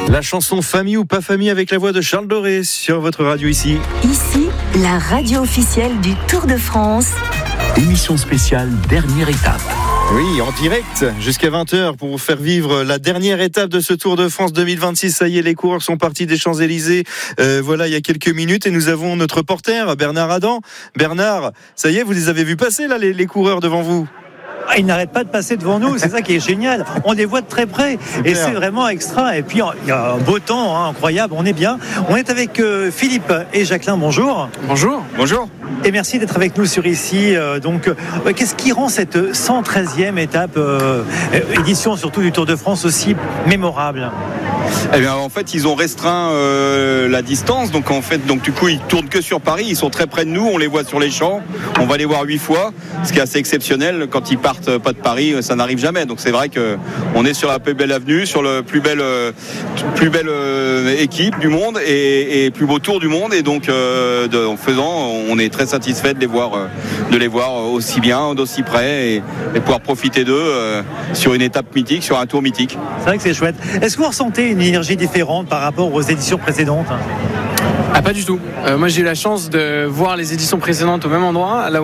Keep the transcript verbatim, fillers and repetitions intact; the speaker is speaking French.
La chanson Famille ou pas famille avec la voix de Charles Doré sur votre radio ici. Ici, la radio officielle du Tour de France. Émission spéciale dernière étape. Oui, en direct jusqu'à vingt heures pour vous faire vivre la dernière étape de ce Tour de France deux mille vingt-six. Ça y est, les coureurs sont partis des Champs-Élysées euh, voilà, il y a quelques minutes et nous avons notre reporter Bernard Adam. Bernard, ça y est, vous les avez vus passer là, les, les coureurs devant vous? Ah, ils n'arrêtent pas de passer devant nous, c'est ça qui est génial. On les voit de très près et c'est vraiment extra. Et puis il y a un beau temps, hein, incroyable, on est bien. On est avec euh, Philippe et Jacqueline, bonjour. Bonjour. Bonjour. Et merci d'être avec nous sur ici. Euh, donc, euh, qu'est-ce qui rend cette cent treizième étape, euh, édition surtout du Tour de France, aussi mémorable? Eh bien, en fait, ils ont restreint euh, la distance. Donc, en fait, donc du coup, ils tournent que sur Paris. Ils sont très près de nous. On les voit sur les champs. On va les voir huit fois, ce qui est assez exceptionnel. Quand ils partent pas de Paris, ça n'arrive jamais. Donc, c'est vrai que on est sur la plus belle avenue, sur le plus belle, euh, plus belle euh, équipe du monde et, et plus beau tour du monde. Et donc, euh, de, en faisant, on est très satisfait de les voir, euh, de les voir aussi bien, d'aussi près, et, et pouvoir profiter d'eux euh, sur une étape mythique, sur un tour mythique. C'est vrai que c'est chouette. Est-ce que vous ressentez une énergie différente par rapport aux éditions précédentes? Ah, pas du tout. Euh, moi, j'ai eu la chance de voir les éditions précédentes au même endroit, là où